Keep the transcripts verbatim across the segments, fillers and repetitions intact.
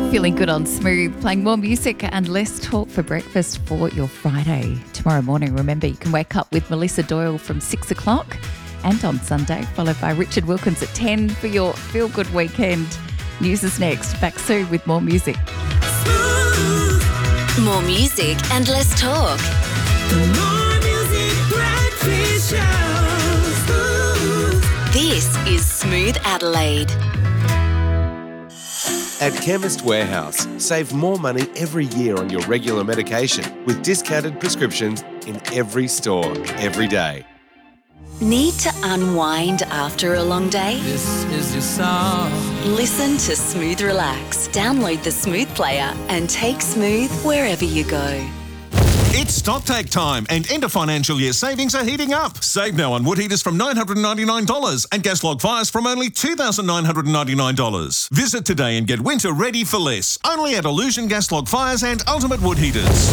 Feeling good on Smooth, playing more music and less talk for breakfast for your Friday. Tomorrow morning, remember, you can wake up with Melissa Doyle from six o'clock and on Sunday, followed by Richard Wilkins at ten for your feel-good weekend. News is next. Back soon with more music. Smooth. More music and less talk. More music, breakfast show. Smooth. This is Smooth Adelaide. At Chemist Warehouse, save more money every year on your regular medication with discounted prescriptions in every store, every day. Need to unwind after a long day? This is your song. Listen to Smooth Relax. Download the Smooth player and take Smooth wherever you go. It's stocktake time and end of financial year savings are heating up. Save now on wood heaters from nine hundred ninety-nine dollars and gas log fires from only two thousand nine hundred ninety-nine dollars. Visit today and get winter ready for less. Only at Illusion Gas Log Fires and Ultimate Wood Heaters.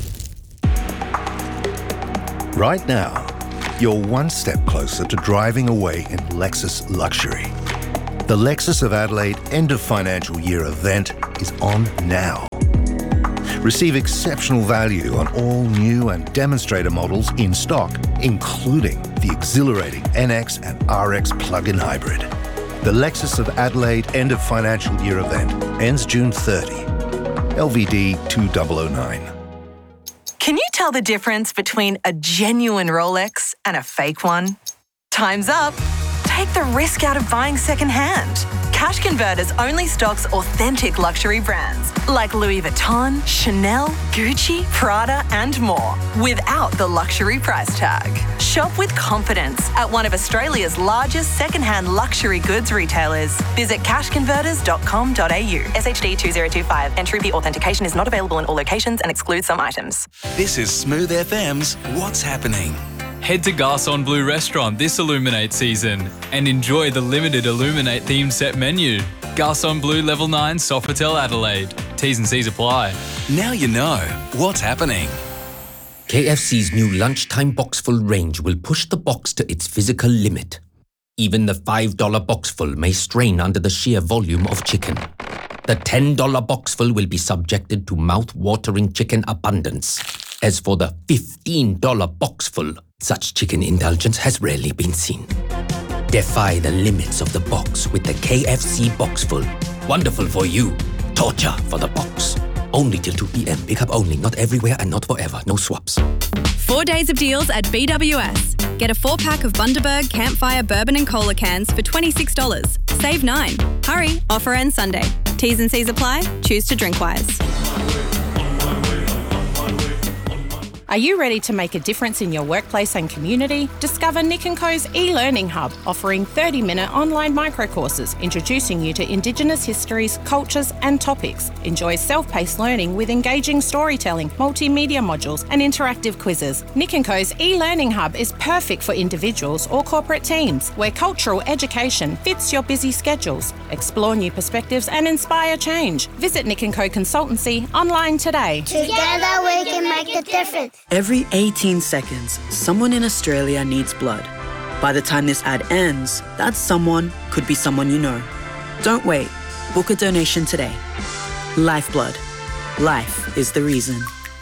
Right now, you're one step closer to driving away in Lexus luxury. The Lexus of Adelaide end of financial year event is on now. Receive exceptional value on all new and demonstrator models in stock, including the exhilarating N X and R X plug-in hybrid. The Lexus of Adelaide end of financial year event ends June thirtieth. L V D two thousand nine. Can you tell the difference between a genuine Rolex and a fake one? Time's up. Take the risk out of buying secondhand. Cash Converters only stocks authentic luxury brands like Louis Vuitton, Chanel, Gucci, Prada and more without the luxury price tag. Shop with confidence at one of Australia's largest secondhand luxury goods retailers. Visit cash converters dot com dot a u. S H D two zero two five. Entry authentication is not available in all locations and excludes some items. This is Smooth F M's What's Happening. Head to Garçon Bleu restaurant this Illuminate season and enjoy the limited Illuminate themed set menu. Garçon Bleu Level nine Sofitel Adelaide. T's and C's apply. Now you know what's happening. K F C's new lunchtime boxful range will push the box to its physical limit. Even the five dollar boxful may strain under the sheer volume of chicken. The ten dollar boxful will be subjected to mouth-watering chicken abundance. As for the fifteen dollar boxful, such chicken indulgence has rarely been seen. Defy the limits of the box with the K F C Boxful. Wonderful for you. Torture for the box. Only till two p.m. Pick up only, not everywhere and not forever. No swaps. Four days of deals at B W S. Get a four-pack of Bundaberg Campfire Bourbon and Cola cans for twenty-six dollars. Save nine. Hurry, offer ends Sunday. T's and C's apply. Choose to drink wise. Are you ready to make a difference in your workplace and community? Discover Nick and Co's e-learning hub, offering thirty minute online microcourses introducing you to Indigenous histories, cultures and topics. Enjoy self-paced learning with engaging storytelling, multimedia modules and interactive quizzes. Nick and Co's e-learning hub is perfect for individuals or corporate teams, where cultural education fits your busy schedules. Explore new perspectives and inspire change. Visit Nick and Co Consultancy online today. Together we can make a difference. Every eighteen seconds, someone in Australia needs blood. By the time this ad ends, that someone could be someone you know. Don't wait. Book a donation today. Lifeblood. Life is the reason.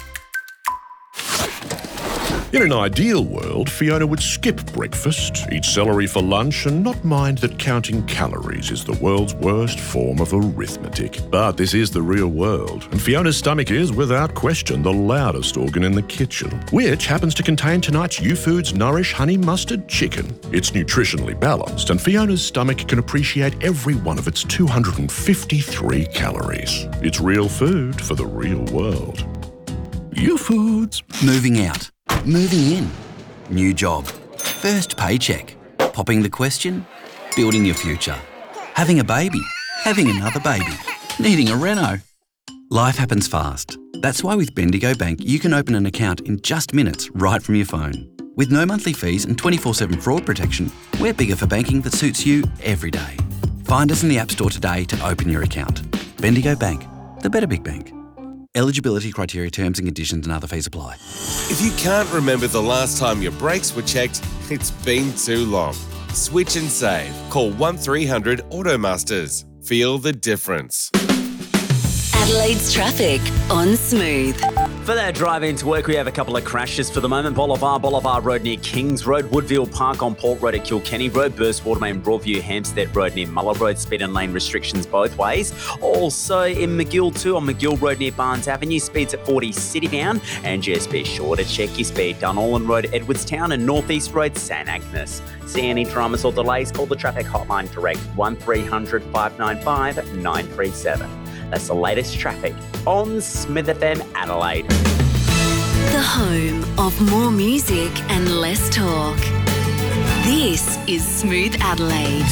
In an ideal world, Fiona would skip breakfast, eat celery for lunch, and not mind that counting calories is the world's worst form of arithmetic. But this is the real world, and Fiona's stomach is, without question, the loudest organ in the kitchen, which happens to contain tonight's U-Foods Nourish Honey Mustard Chicken. It's nutritionally balanced, and Fiona's stomach can appreciate every one of its two hundred fifty-three calories. It's real food for the real world. U-Foods. Moving out. Moving in. New job. First paycheck. Popping the question. Building your future. Having a baby. Having another baby. Needing a reno. Life happens fast. That's why with Bendigo Bank you can open an account in just minutes right from your phone. With no monthly fees and twenty-four seven fraud protection, we're bigger for banking that suits you every day. Find us in the App Store today to open your account. Bendigo Bank. The better big bank. Eligibility criteria, terms and conditions and other fees apply. If you can't remember the last time your brakes were checked, it's been too long. Switch and save. Call one three hundred Automasters. Feel the difference. Adelaide's traffic on Smooth. For that drive into work, we have a couple of crashes for the moment. Bolivar, Bolivar Road near Kings Road, Woodville Park on Port Road at Kilkenny Road, Burst Watermain, Broadview, Hampstead Road near Muller Road, speed and lane restrictions both ways. Also in McGill too, on McGill Road near Barnes Avenue, speeds at forty citybound, and just be sure to check your speed. Dunollan Road, Edwardstown, and North East Road, St Agnes. See any dramas or delays, call the traffic hotline direct one three hundred, five nine five, nine three seven. That's the latest traffic on Smith F M Adelaide. The home of more music and less talk. This is Smooth Adelaide.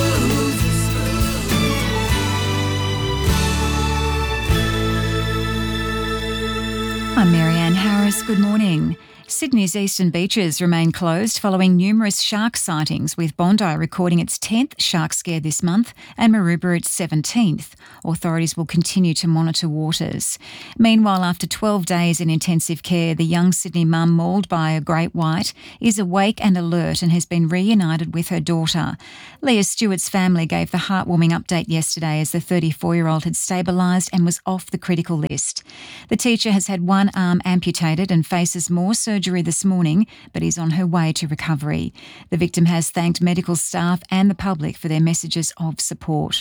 I'm Marianne Harris. Good morning. Sydney's eastern beaches remain closed following numerous shark sightings, with Bondi recording its tenth shark scare this month and Maroubra its seventeenth. Authorities will continue to monitor waters. Meanwhile, after twelve days in intensive care, the young Sydney mum mauled by a great white is awake and alert and has been reunited with her daughter. Leah Stewart's family gave the heartwarming update yesterday as the thirty-four-year-old had stabilised and was off the critical list. The teacher has had one arm amputated and faces more surgery surgery this morning, but is on her way to recovery. The victim has thanked medical staff and the public for their messages of support.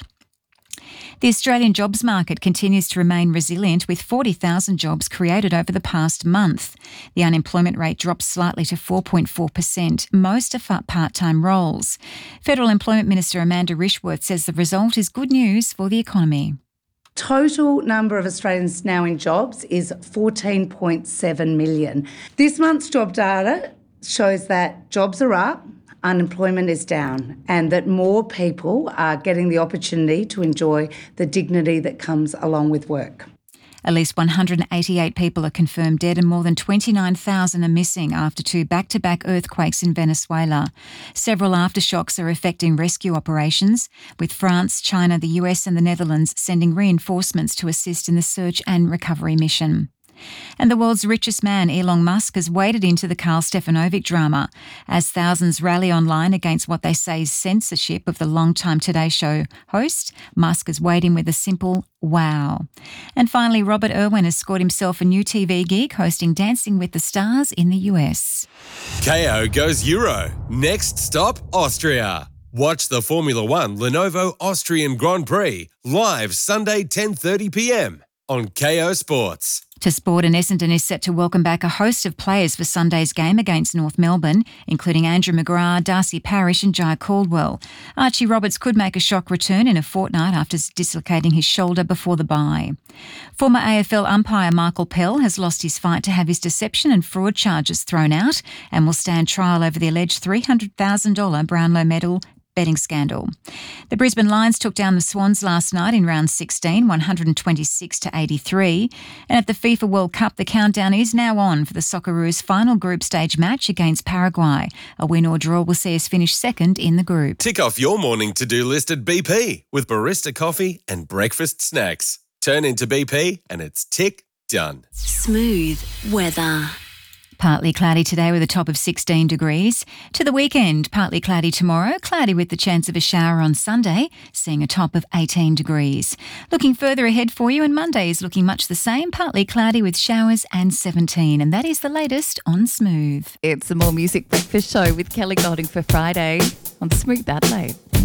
The Australian jobs market continues to remain resilient, with forty thousand jobs created over the past month. The unemployment rate dropped slightly to four point four percent, most are part-time roles. Federal Employment Minister Amanda Rishworth says the result is good news for the economy. Total number of Australians now in jobs is fourteen point seven million. This month's job data shows that jobs are up, unemployment is down, and that more people are getting the opportunity to enjoy the dignity that comes along with work. At least one hundred eighty-eight people are confirmed dead and more than twenty-nine thousand are missing after two back-to-back earthquakes in Venezuela. Several aftershocks are affecting rescue operations, with France, China, the U S and the Netherlands sending reinforcements to assist in the search and recovery mission. And the world's richest man, Elon Musk, has waded into the Karl Stefanovic drama as thousands rally online against what they say is censorship of the longtime Today Show host. Musk is wading with a simple wow. And finally, Robert Irwin has scored himself a new T V gig hosting Dancing with the Stars in the U S. K O goes Euro. Next stop, Austria. Watch the Formula One Lenovo Austrian Grand Prix live Sunday ten thirty p m on K O Sports. To sport, and Essendon is set to welcome back a host of players for Sunday's game against North Melbourne, including Andrew McGrath, Darcy Parish and Jai Caldwell. Archie Roberts could make a shock return in a fortnight after dislocating his shoulder before the bye. Former A F L umpire Michael Pell has lost his fight to have his deception and fraud charges thrown out and will stand trial over the alleged three hundred thousand dollars Brownlow medal betting scandal. The Brisbane Lions took down the Swans last night in round sixteen, one hundred twenty-six to eighty-three. And at the FIFA World Cup, the countdown is now on for the Socceroos' final group stage match against Paraguay. A win or draw will see us finish second in the group. Tick off your morning to-do list at B P with barista coffee and breakfast snacks. Turn into B P and it's tick done. Smooth weather. Partly cloudy today with a top of sixteen degrees. To the weekend, partly cloudy tomorrow, cloudy with the chance of a shower on Sunday, seeing a top of eighteen degrees. Looking further ahead for you, and Monday is looking much the same, partly cloudy with showers and seventeen. And that is the latest on Smooth. It's the More Music Breakfast Show with Kelly Golding for Friday on Smooth Adelaide.